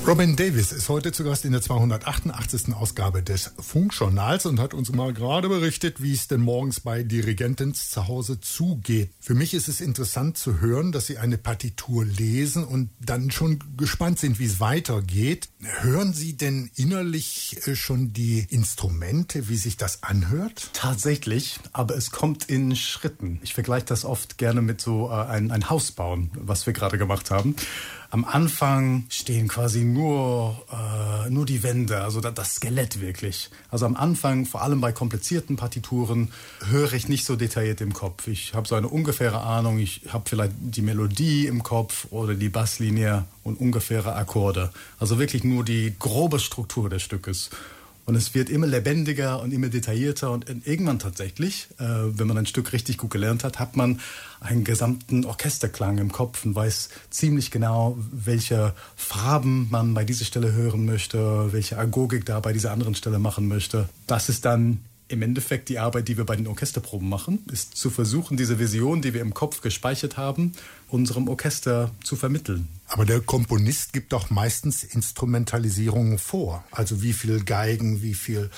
Robin Davis ist heute zu Gast in der 288. Ausgabe des Funkjournals und hat uns mal gerade berichtet, wie es denn morgens bei Dirigentens zu Hause zugeht. Für mich ist es interessant zu hören, dass Sie eine Partitur lesen und dann schon gespannt sind, wie es weitergeht. Hören Sie denn innerlich schon die Instrumente, wie sich das anhört? Tatsächlich, aber es kommt in Schritten. Ich vergleiche das oft gerne mit so ein Haus bauen, was wir gerade gemacht haben. Am Anfang stehen quasi nur die Wände, also das Skelett wirklich. Also am Anfang, vor allem bei komplizierten Partituren, höre ich nicht so detailliert im Kopf. Ich habe so eine ungefähre Ahnung, ich habe vielleicht die Melodie im Kopf oder die Basslinie und ungefähre Akkorde. Also wirklich nur die grobe Struktur des Stückes. Und es wird immer lebendiger und immer detaillierter und irgendwann tatsächlich, wenn man ein Stück richtig gut gelernt hat, hat man einen gesamten Orchesterklang im Kopf und weiß ziemlich genau, welche Farben man bei dieser Stelle hören möchte, welche Agogik da bei dieser anderen Stelle machen möchte. Das ist dann im Endeffekt die Arbeit, die wir bei den Orchesterproben machen, ist zu versuchen, diese Vision, die wir im Kopf gespeichert haben, unserem Orchester zu vermitteln. Aber der Komponist gibt doch meistens Instrumentalisierungen vor. Also wie viel Geigen, wie viel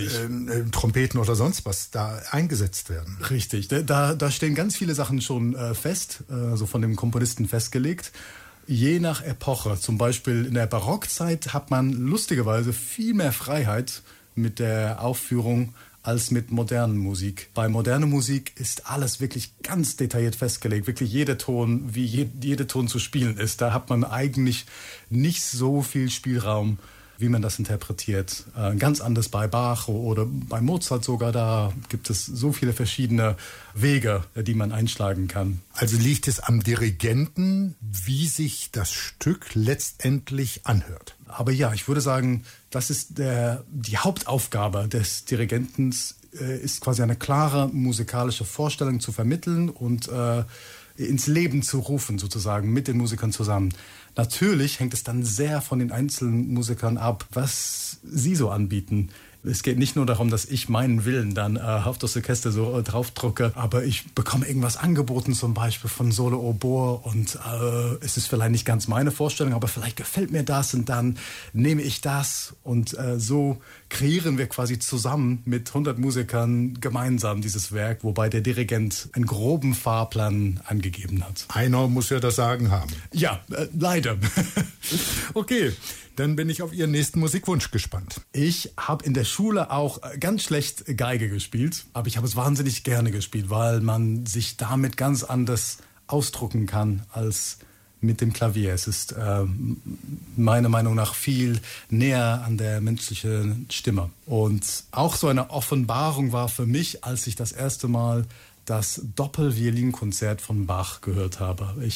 Trompeten oder sonst was da eingesetzt werden. Richtig, da stehen ganz viele Sachen schon fest, also von dem Komponisten festgelegt. Je nach Epoche, zum Beispiel in der Barockzeit, hat man lustigerweise viel mehr Freiheit mit der Aufführung als mit moderner Musik. Bei moderner Musik ist alles wirklich ganz detailliert festgelegt. Wirklich jeder Ton, wie jeder Ton zu spielen ist. Da hat man eigentlich nicht so viel Spielraum, wie man das interpretiert. Ganz anders bei Bach oder bei Mozart sogar. Da gibt es so viele verschiedene Wege, die man einschlagen kann. Also liegt es am Dirigenten, wie sich das Stück letztendlich anhört? Aber ja, ich würde sagen, das ist die Hauptaufgabe des Dirigenten, ist quasi eine klare musikalische Vorstellung zu vermitteln und ins Leben zu rufen, sozusagen, mit den Musikern zusammen. Natürlich hängt es dann sehr von den einzelnen Musikern ab, was sie so anbieten. Es geht nicht nur darum, dass ich meinen Willen dann auf das Orchester so draufdrucke, aber ich bekomme irgendwas angeboten, zum Beispiel von Solo Oboe und es ist vielleicht nicht ganz meine Vorstellung, aber vielleicht gefällt mir das und dann nehme ich das und so kreieren wir quasi zusammen mit 100 Musikern gemeinsam dieses Werk, wobei der Dirigent einen groben Fahrplan angegeben hat. Einer muss ja das Sagen haben. Ja, leider. Okay. Dann bin ich auf Ihren nächsten Musikwunsch gespannt. Ich habe in der Schule auch ganz schlecht Geige gespielt, aber ich habe es wahnsinnig gerne gespielt, weil man sich damit ganz anders ausdrücken kann als mit dem Klavier. Es ist meiner Meinung nach viel näher an der menschlichen Stimme. Und auch so eine Offenbarung war für mich, als ich das erste Mal das Doppelviolinkonzert von Bach gehört habe. Ich